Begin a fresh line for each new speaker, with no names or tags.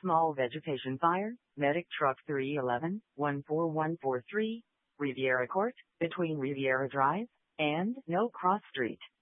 Small vegetation fire, medic truck 311-14143, Riviera Court, between Riviera Drive and No Cross Street.